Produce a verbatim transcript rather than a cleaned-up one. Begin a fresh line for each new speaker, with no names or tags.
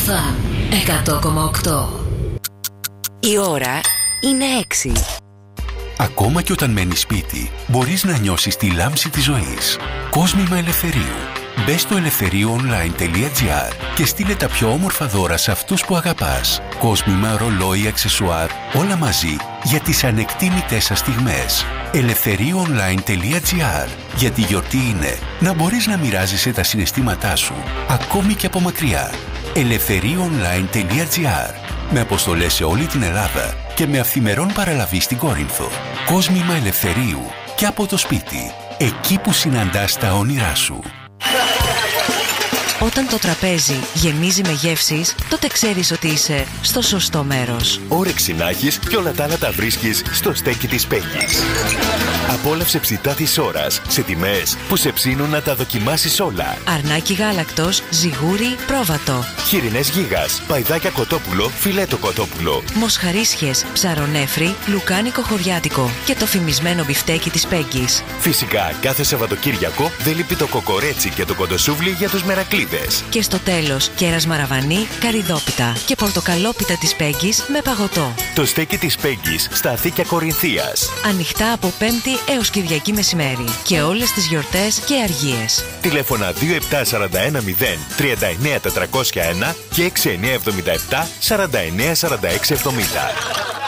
εφ εμ εκατό κόμμα οκτώ.
Η ώρα είναι έξι.
Ακόμα και όταν μένεις σπίτι, μπορείς να νιώσεις τη λάμψη της ζωής. Κόσμημα ελευθερίου. Μπες στο ελευθερioonline τελεία gr και στείλε τα πιο όμορφα δώρα σε αυτούς που αγαπάς. Κόσμημα, ρολόι, αξεσουάρ, όλα μαζί για τις ανεκτήμητες σας στιγμές. ελευθερioonline τελεία gr. Γιατί η γιορτή είναι να μπορείς να μοιράζεσαι τα συναισθήματά σου, ακόμη και από μακριά. ελευθερioonline τελεία gr. Με αποστολές σε όλη την Ελλάδα και με αυθημερών παραλαβή στην Κόρινθο. Κόσμημα ελευθερίου και από το σπίτι, εκεί που συναντάς τα όνειρά σου.
Όταν το τραπέζι γεμίζει με γεύσεις, τότε ξέρεις ότι είσαι στο σωστό μέρος.
Όρεξη να έχεις και όλα τα άλλα τα βρίσκεις στο στέκι της Πέγγης. Απόλαυσε ψητά της ώρας σε τιμές που σε ψήνουν να τα δοκιμάσεις όλα.
Αρνάκι γάλακτος, ζιγούρι, πρόβατο.
Χοιρινές γίγας, παϊδάκια κοτόπουλο, φιλέτο κοτόπουλο.
Μοσχαρίσιες, ψαρονέφρι, λουκάνικο χωριάτικο και το φημισμένο μπιφτέκι της Πέγγης.
Φυσικά, κάθε Σαββατοκύριακο δεν λείπει το κοκορέτσι και το κοντοσούβλι για τους μερακλείδες.
Και στο τέλος, κέρας μαραβανί, καρυδόπιτα και πορτοκαλόπιτα της Πέγγης με παγωτό.
Το στέκι της Πέγγης στα Αθήκια Κορινθίας.
Ανοιχτά από Πέμπτη έως Κυριακή μεσημέρι και όλες τις γιορτές και αργίες.
Τηλέφωνα δύο επτά τέσσερα ένα μηδέν τρία εννιά τετρακόσια ένα και έξι εννιά επτά επτά σαράντα εννιά σαράντα έξι εβδομήντα.